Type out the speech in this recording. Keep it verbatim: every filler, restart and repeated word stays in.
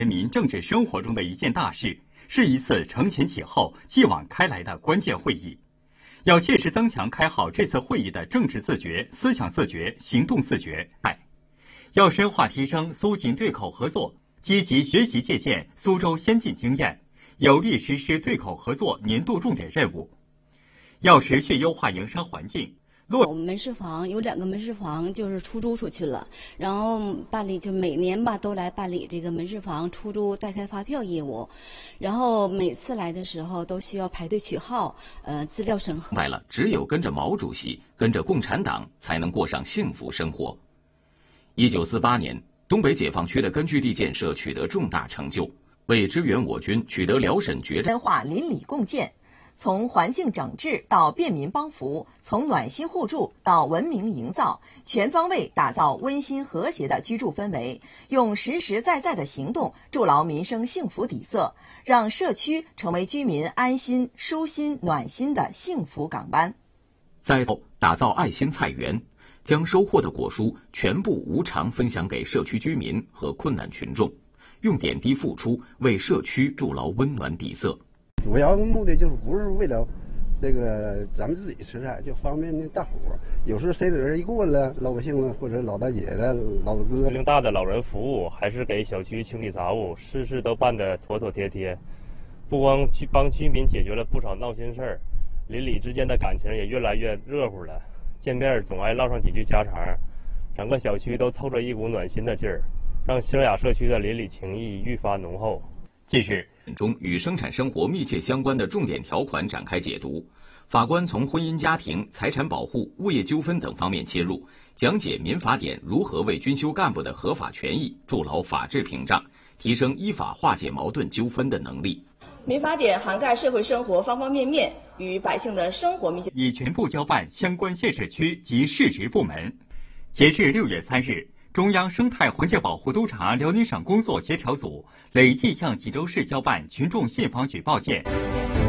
人民政治生活中的一件大事，是一次承前启后、继往开来的关键会议。要切实增强开好这次会议的政治自觉、思想自觉、行动自觉。要深化提升苏锦对口合作，积极学习借鉴苏州先进经验，有力实施对口合作年度重点任务。要持续优化营商环境。 我们门市房有两个门市房就是出租出去了，然后办理就每年吧都来办理这个门市房出租代开发票业务，然后每次来的时候都需要排队取号，呃，资料审核。 明白了，只有跟着毛主席，跟着共产党，才能过上幸福生活。一九四八年，东北解放区的根据地建设取得重大成就，为支援我军取得辽沈决战， 深化邻里共建。从环境整治到便民帮扶，从暖心互助到文明营造，全方位打造温馨和谐的居住氛围，用实实在在的行动筑牢民生幸福底色，让社区成为居民安心、舒心、暖心的幸福港湾。 再后，打造爱心菜园，将收获的果蔬全部无偿分享给社区居民和困难群众，用点滴付出，为社区筑牢温暖底色。 主要目的就是不是为了这个咱们自己吃菜，就方便那大伙儿。有时候谁的人一过了，老百姓了或者老大姐了、老哥， 年龄大的老人服务，还是给小区清理杂物，事事都办得妥妥帖帖。不光去帮居民解决了不少闹心事儿，邻里之间的感情也越来越热乎了。见面总爱唠上几句家常，整个小区都透着一股暖心的劲儿，让兴雅社区的邻里情谊愈发浓厚。 近日中与生产生活密切相关的重点条款展开解读，法官从婚姻家庭、财产保护、物业纠纷等方面切入，讲解民法典如何为军修干部的合法权益筑牢法治屏障，提升依法化解矛盾纠纷的能力。 民法典涵盖社会生活方方面面，与百姓的生活密切， 已全部交办相关县市区及市直部门。截至六月三日，中央生态环境保护督察辽宁省工作协调组累计向济州市交办群众信访举报件